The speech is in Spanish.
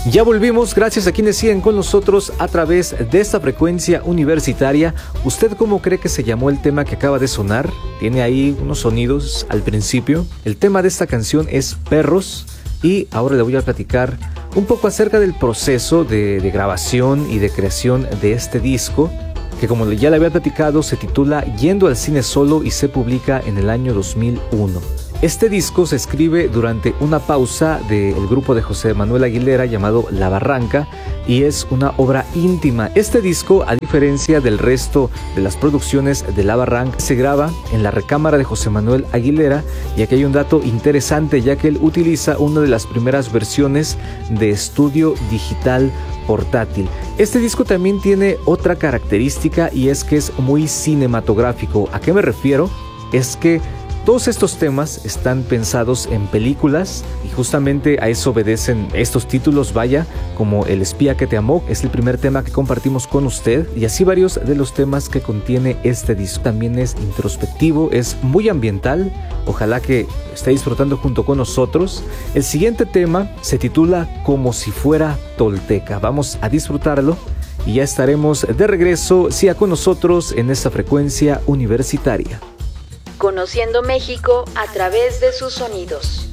Ya volvimos, gracias a quienes siguen con nosotros a través de esta frecuencia universitaria. ¿Usted cómo cree que se llamó el tema que acaba de sonar? Tiene ahí unos sonidos al principio. El tema de esta canción es Perros y ahora le voy a platicar un poco acerca del proceso de grabación y de creación de este disco, que como ya le había platicado se titula Yendo al cine solo y se publica en el año 2001. Este disco se escribe durante una pausa del grupo de José Manuel Aguilera llamado La Barranca y es una obra íntima. Este disco, a diferencia del resto de las producciones de La Barranca, se graba en la recámara de José Manuel Aguilera, y aquí hay un dato interesante, ya que él utiliza una de las primeras versiones de estudio digital portátil. Este disco también tiene otra característica y es que es muy cinematográfico. ¿A qué me refiero? Es que todos estos temas están pensados en películas y justamente a eso obedecen estos títulos, vaya, como El espía que te amó, es el primer tema que compartimos con usted, y así varios de los temas que contiene este disco. También es introspectivo, es muy ambiental, ojalá que esté disfrutando junto con nosotros. El siguiente tema se titula Como si fuera tolteca, vamos a disfrutarlo y ya estaremos de regreso, siga con nosotros en esta frecuencia universitaria. Conociendo México a través de sus sonidos.